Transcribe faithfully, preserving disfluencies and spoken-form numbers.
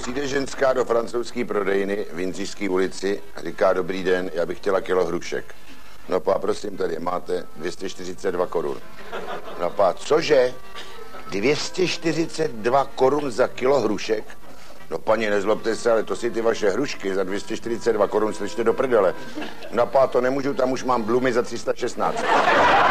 Přijde ženská do francouzské prodejny v Jindřišské ulici a říká, dobrý den, já bych chtěla kilo hrušek. No pá, prosím, tady máte dvě stě čtyřicet dva korun. No pá, cože? dvě stě čtyřicet dva korun za kilo hrušek? No paní, nezlobte se, ale to si ty vaše hrušky za dvě stě čtyřicet dva korun slyšte do prdele. No pá, to nemůžu, tam už mám blumy za tři sta šestnáct.